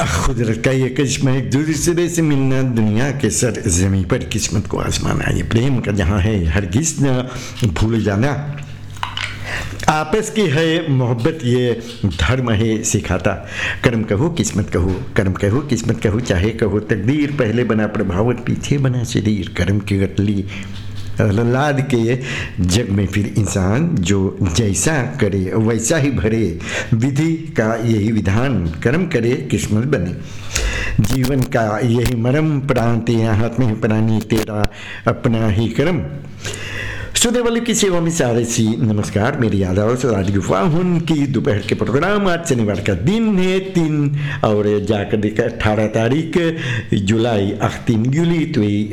खुदरत का ये करिश्मा एक दूसरे से मिलना, दुनिया के सर ज़मीं पर किस्मत को आजमाना, ये प्रेम का जहाँ है हरगिज़ न भूल जाना। आपस की है मोहब्बत ये धर्म है सिखाता। कर्म कहो किस्मत कहो, कर्म कहो किस्मत कहो, चाहे कहो तकदीर, पहले बना प्रभावत पीछे बना शरीर। कर्म की गतली लाद के जग में फिर इंसान जो जैसा करे वैसा ही भरे, विधि का यही विधान, कर्म करे किस्मत बने। जीवन का यही मरम, प्राण तेरा हाथ में प्राणी तेरा अपना ही कर्म। सुनने वाले की सेवा में सारे सी नमस्कार। मेरी यादाव से रेडियो फाहुन की दोपहर के प्रोग्राम। आज शनिवार का दिन है 3 और जाकर देखा 18 तारीख जुलाई 18 जूली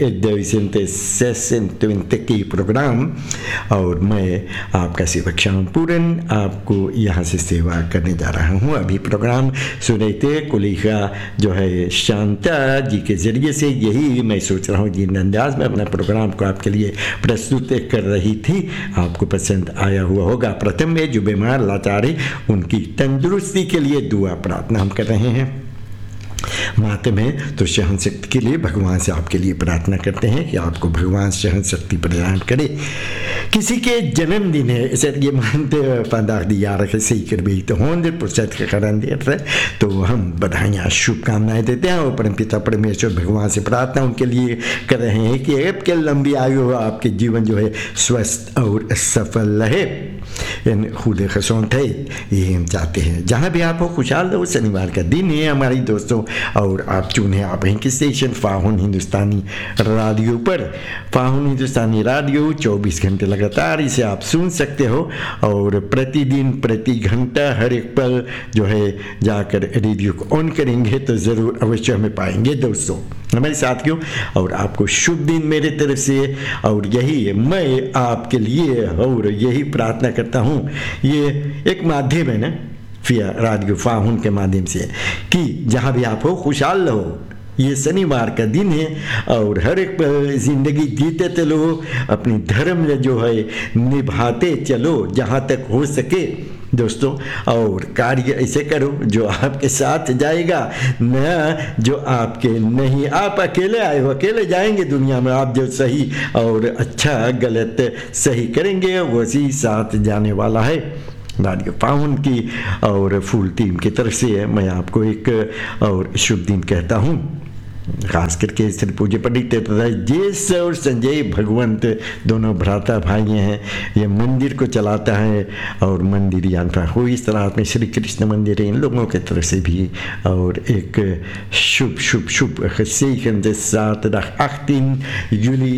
2020 की प्रोग्राम। और मैं आपका सेवक श्याम पूरन आपको यहाँ से सेवा करने जा रहा हूँ। अभी प्रोग्राम सुने थे कुलिखा जो है शांता जी के ज़रिए से, यही मैं सोच रहा हूँ जिन अंदाज में अपना प्रोग्राम को आपके लिए प्रस्तुत कर रही थी आपको पसंद आया हुआ होगा। प्रथम में जो बीमार लाचार है उनकी तंदुरुस्ती के लिए दुआ प्रार्थना हम कर रहे हैं। माते में तो सहन शक्ति के लिए भगवान से आपके लिए प्रार्थना करते हैं कि आपको भगवान सहन शक्ति प्रदान करे। किसी के जन्मदिन है सर, ये मानते पंदाख दिया रखे सही कर भी तो 100% का कारण दे रहे, तो हम बधाइयाँ शुभकामनाएं देते हैं और परमपिता परमेश्वर भगवान से प्रार्थना उनके लिए कर रहे हैं कि आपके लंबी आयु हो, आपके जीवन जो है स्वस्थ और सफल रहे। खुद खसौत है ये हम चाहते हैं। जहाँ भी आप हो खुशहाल रहो। शनिवार का दिन है हमारी दोस्तों, और आप चुने आप हैं कि स्टेशन फाहुन हिंदुस्तानी रेडियो पर। फाहुन हिंदुस्तानी रेडियो 24 घंटे लगातार इसे आप सुन सकते हो, और प्रतिदिन प्रति घंटा हर एक पल जो है जाकर रेडियो को ऑन करेंगे तो ज़रूर अवश्य हमें पाएंगे दोस्तों हमारे साथियों। और आपको शुभ दिन मेरे तरफ से, और यही मैं आपके लिए और यही प्रार्थना करता हूँ। ये एक माध्यम है ना फिर रेडियो फाहुन के माध्यम से, कि जहाँ भी आप हो खुशहाल रहो। ये शनिवार का दिन है और हर एक ज़िंदगी जीते चलो, अपनी धर्म जो है निभाते चलो जहाँ तक हो सके दोस्तों। और कार्य ऐसे करो जो आपके साथ जाएगा, न जो आपके नहीं। आप अकेले आए हो, अकेले जाएंगे दुनिया में। आप जो सही और अच्छा गलत सही करेंगे वही साथ जाने वाला है। रेडियो फाहुन की और फुल टीम की तरफ से मैं आपको एक और शुभ दिन कहता हूँ। खास करके श्री पूज्य पंडित राजेश और संजय भगवंत दोनों भ्राता भाई हैं। ये मंदिर को चलाता है और मंदिर यात्रा हो इस तरह में श्री कृष्ण मंदिर है इन लोगों की तरफ से भी। और एक शुभ शुभ शुभ 18 juli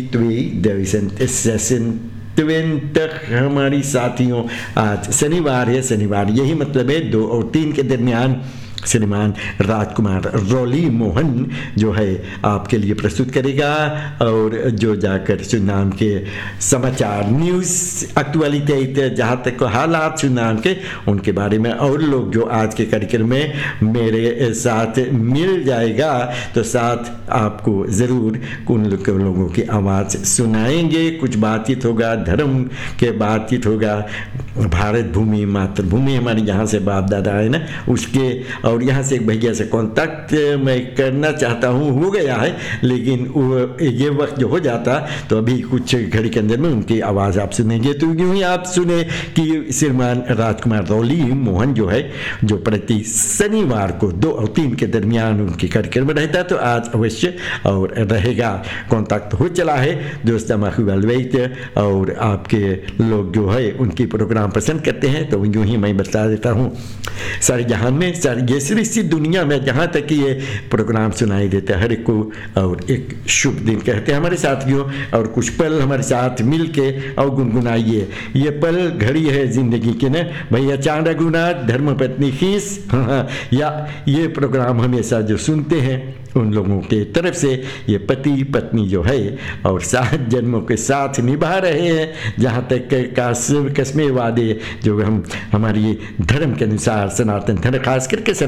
2020 हमारी साथियों। आज शनिवार है, शनिवार यही मतलब है 2 और 3 के दरमियान श्रीमान राजकुमार रॉली मोहन जो है आपके लिए प्रस्तुत करेगा, और जो जाकर सुनाम के समाचार न्यूज़ एक्चुअलिटी जहाँ तक हालात सुनाम के उनके बारे में, और लोग जो आज के कार्यक्रम में मेरे साथ मिल जाएगा तो साथ आपको ज़रूर उन लोगों की आवाज़ सुनाएंगे। कुछ बातचीत होगा, धर्म के बातचीत होगा, भारत भूमि मातृभूमि हमारी यहाँ से बाप दादा है ना उसके। और यहाँ से एक भैया से कांटेक्ट मैं करना चाहता हूँ, हो गया है लेकिन ये वक्त जो हो जाता तो अभी कुछ घड़ी के अंदर में उनकी आवाज़ आप सुनेंगे। तो यूँ ही आप सुने कि श्रीमान राजकुमार रॉली मोहन जो है, जो प्रति शनिवार को 2 और 3 के दरमियान उनके कार्यक्रम में रहता है, तो आज अवश्य और रहेगा। कांटेक्ट हो चला है दोस्त माखुलवैत, और आपके लोग जो है उनकी प्रोग्राम पसंद करते हैं। तो यूँ ही मैं बता देता हूँ सारे जहान में, सारी इसी दुनिया में जहाँ तक ये प्रोग्राम सुनाई देता है हर एक को, और एक शुभ दिन कहते हैं हमारे साथियों। और कुछ पल हमारे साथ मिल के और गुनगुनाइए। ये पल घड़ी है ज़िंदगी की ना भैया। चांद रघुनाथ धर्मपत्नी खीस, हाँ, या ये प्रोग्राम हमेशा जो सुनते हैं उन लोगों के तरफ से ये पति पत्नी जो है और 7 जन्मों के साथ निभा रहे हैं, जहाँ तक कसमें वादे जो हम हमारी धर्म के अनुसार सनातन धर्म खास करके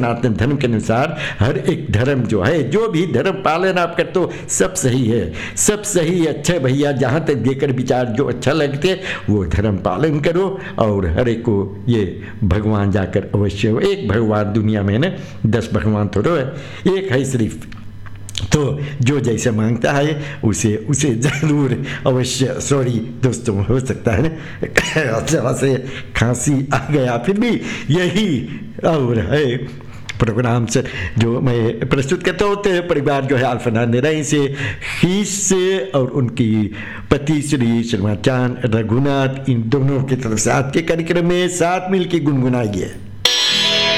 सनातन धर्म के अनुसार हर एक धर्म जो है, जो भी धर्म पालन आप करते हो सब सही है, सब सही है, अच्छा भैया। जहाँ तक देकर विचार जो अच्छा लगते वो धर्म पालन करो, और हर एक को ये भगवान जाकर अवश्य हो। एक भगवान दुनिया में ना 10 भगवान थोड़ा है, एक है सिर्फ। तो जो जैसे मांगता है उसे उसे ज़रूर अवश्य। सॉरी दोस्तों, हो सकता है ना अच्छा से खांसी आ गया, फिर भी यही और है प्रोग्राम से जो मैं प्रस्तुत करता हूँ। तो परिवार जो है अल्फना निराई से, खीस से और उनकी पति श्री श्रीमान रघुनाथ, इन दोनों की तरफ से आज के कार्यक्रम में साथ मिल के गुनगुनाइए।